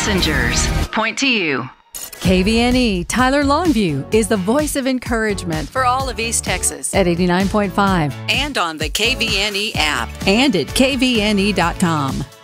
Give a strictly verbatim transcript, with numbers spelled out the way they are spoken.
messengers point to you. K V N E Tyler Longview is the voice of encouragement for all of East Texas at eighty-nine point five and on the K V N E app and at K V N E dot com.